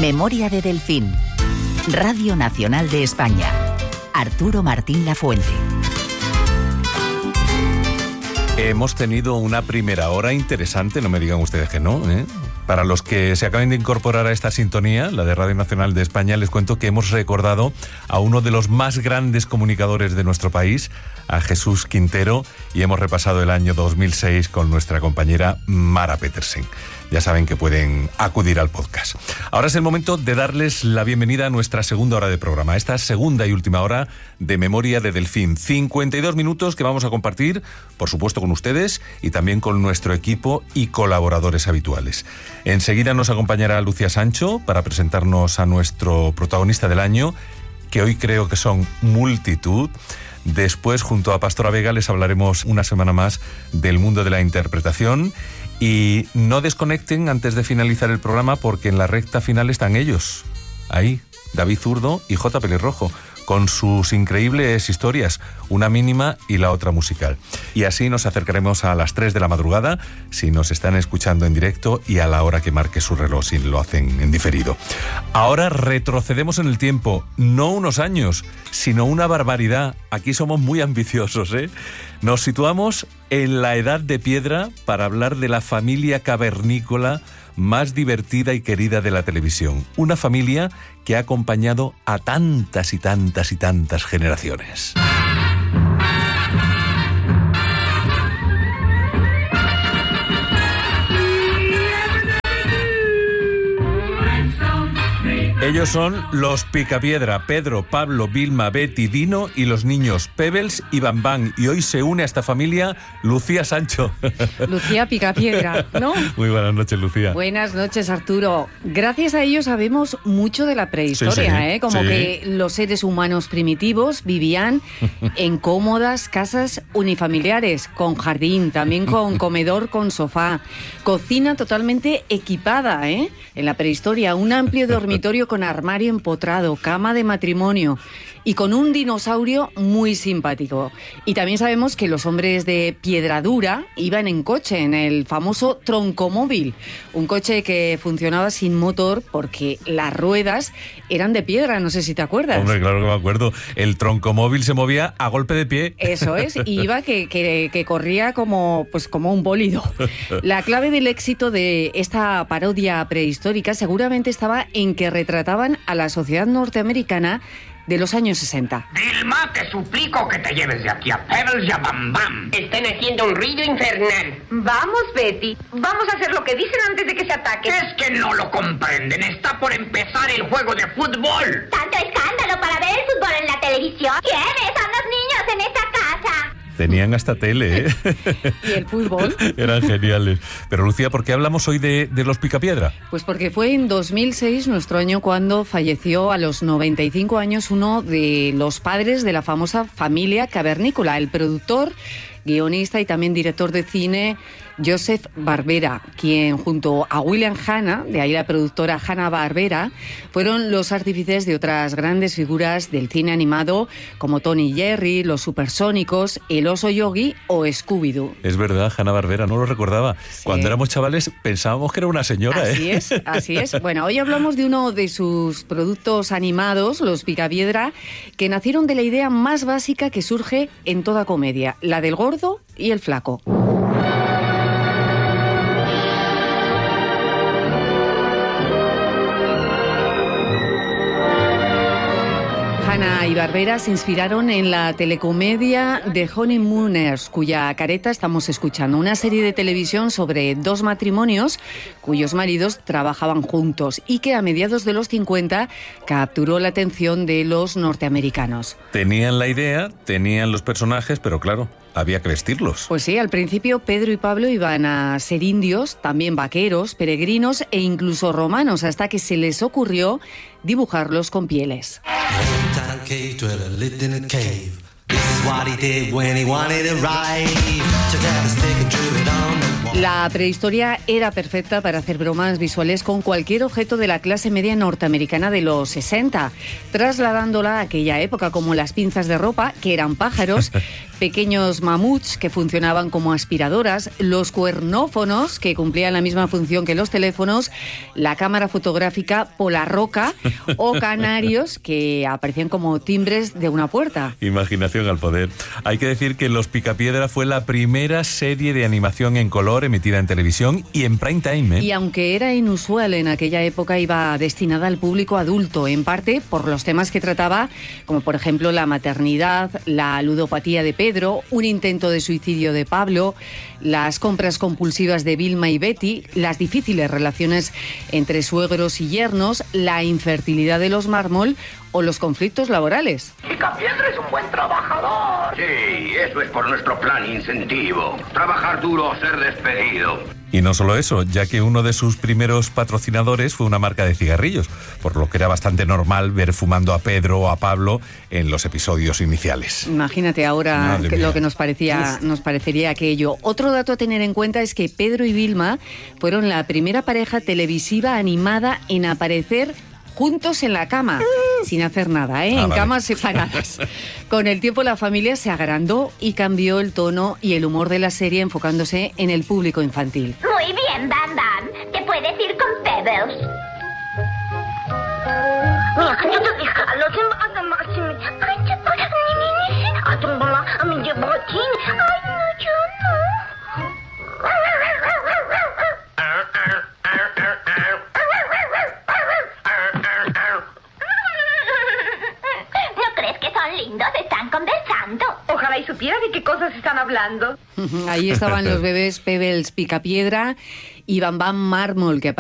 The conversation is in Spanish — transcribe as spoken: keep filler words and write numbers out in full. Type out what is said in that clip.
Memoria de Delfín. Radio Nacional de España. Arturo Martín Lafuente. Hemos tenido una primera hora interesante, no me digan ustedes que no, ¿eh? Para los que se acaben de incorporar a esta sintonía, la de Radio Nacional de España, les cuento que hemos recordado a uno de los más grandes comunicadores de nuestro país, a Jesús Quintero, y hemos repasado el año dos mil seis con nuestra compañera Mara Petersen. Ya saben que pueden acudir al podcast. Ahora es el momento de darles la bienvenida a nuestra segunda hora de programa, esta segunda y última hora de Memoria de Delfín. cincuenta y dos minutos que vamos a compartir, por supuesto, con ustedes y también con nuestro equipo y colaboradores habituales. Enseguida nos acompañará Lucía Sancho para presentarnos a nuestro protagonista del año, que hoy creo que son multitud. Después, junto a Pastora Vega, les hablaremos una semana más del mundo de la interpretación. Y no desconecten antes de finalizar el programa, porque en la recta final están ellos. Ahí, David Zurdo y J. Pelirrojo, con sus increíbles historias, una mínima y la otra musical. Y así nos acercaremos a las tres de la madrugada, si nos están escuchando en directo, y a la hora que marque su reloj, si lo hacen en diferido. Ahora retrocedemos en el tiempo, no unos años, sino una barbaridad. Aquí somos muy ambiciosos, ¿eh? Nos situamos en la Edad de Piedra para hablar de la familia cavernícola más divertida y querida de la televisión. Una familia que ha acompañado a tantas y tantas y tantas generaciones. Ellos son los Picapiedra, Pedro, Pablo, Vilma, Betty, Dino y los niños Pebbles y Bambán. Y hoy se une a esta familia Lucía Sancho. Lucía Picapiedra, ¿no? Muy buenas noches, Lucía. Buenas noches, Arturo. Gracias a ellos sabemos mucho de la prehistoria, sí, sí, ¿eh? Como sí. que los seres humanos primitivos vivían en cómodas casas unifamiliares, con jardín, también con comedor, con sofá, cocina totalmente equipada, ¿eh? En la prehistoria, un amplio dormitorio con armario empotrado, cama de matrimonio y con un dinosaurio muy simpático. Y también sabemos que los hombres de Piedradura iban en coche, en el famoso troncomóvil, un coche que funcionaba sin motor porque las ruedas eran de piedra, no sé si te acuerdas. Hombre, claro que me acuerdo. El troncomóvil se movía a golpe de pie. Eso es, y iba que, que, que corría como, pues como un bólido. La clave del éxito de esta parodia prehistórica seguramente estaba en que retrataban a la sociedad norteamericana de los años sesenta. Vilma, te suplico que te lleves de aquí a Pebbles y a Bam Bam. Están haciendo un ruido infernal. Vamos, Betty. Vamos a hacer lo que dicen antes de que se ataquen. Es que no lo comprenden. Está por empezar el juego de fútbol. Tanto escándalo para ver el fútbol en la televisión. ¿Quiénes son los niños en esta casa? Tenían hasta tele, ¿eh? ¿Y el fútbol? Eran geniales. Pero, Lucía, ¿por qué hablamos hoy de, de los Picapiedra? Pues porque fue en dos mil seis, nuestro año, cuando falleció a los noventa y cinco años uno de los padres de la famosa familia cavernícola, el productor, guionista y también director de cine Joseph Barbera, quien junto a William Hanna, de ahí la productora Hanna-Barbera, fueron los artífices de otras grandes figuras del cine animado como Tony y Jerry, Los Supersónicos, El Oso Yogi o Scooby-Doo. Es verdad, Hanna-Barbera, no lo recordaba. Sí. Cuando éramos chavales pensábamos que era una señora. Así ¿eh? es, así es. Bueno, hoy hablamos de uno de sus productos animados, los Picapiedra, que nacieron de la idea más básica que surge en toda comedia, la del gordo y el flaco. Hanna y Barbera se inspiraron en la telecomedia The Honeymooners, cuya careta estamos escuchando, una serie de televisión sobre dos matrimonios cuyos maridos trabajaban juntos y que a mediados de los cincuenta capturó la atención de los norteamericanos. Tenían la idea, tenían los personajes, pero claro, había que vestirlos. Pues sí, al principio Pedro y Pablo iban a ser indios, también vaqueros, peregrinos e incluso romanos, hasta que se les ocurrió dibujarlos con pieles. La prehistoria era perfecta para hacer bromas visuales con cualquier objeto de la clase media norteamericana de los sesenta, trasladándola a aquella época, como las pinzas de ropa, que eran pájaros, pequeños mamuts que funcionaban como aspiradoras, los cuernófonos, que cumplían la misma función que los teléfonos, la cámara fotográfica Polarroca o canarios que aparecían como timbres de una puerta. Imaginación al poder. Hay que decir que Los Picapiedra fue la primera serie de animación en color emitida en televisión y en prime time, ¿eh? Y aunque era inusual en aquella época, iba destinada al público adulto, en parte por los temas que trataba, como por ejemplo la maternidad, la ludopatía de Pedro, un intento de suicidio de Pablo, las compras compulsivas de Vilma y Betty, las difíciles relaciones entre suegros y yernos, la infertilidad de los mármol o los conflictos laborales. Picapiedra es un buen trabajador. Sí, eso es por nuestro plan incentivo. Trabajar duro o ser despedido. Y no solo eso, ya que uno de sus primeros patrocinadores fue una marca de cigarrillos, por lo que era bastante normal ver fumando a Pedro o a Pablo en los episodios iniciales. Imagínate ahora que lo que nos parecía, nos parecería aquello. Otro dato a tener en cuenta es que Pedro y Vilma fueron la primera pareja televisiva animada en aparecer juntos en la cama, sin hacer nada, ¿eh? Ah, en vale. camas separadas. Con el tiempo la familia se agrandó y cambió el tono y el humor de la serie, enfocándose en el público infantil. Muy bien, Bam Bam. Te puedes ir con Pebbles. Lindos, están conversando. Ojalá y supiera de qué cosas están hablando. Ahí estaban los bebés Pebbles Picapiedra y Bam Bam Mármol, que